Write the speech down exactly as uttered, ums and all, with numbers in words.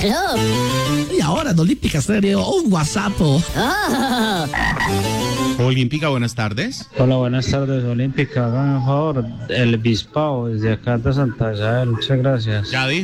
Aló. Y ahora en Olímpica Stereo, un WhatsApp. Oh. Olímpica, buenas tardes. Hola, buenas tardes, Olímpica. Hágame un favor, el Bispao, desde acá de Santa Isabel. Muchas gracias. Ya dijo.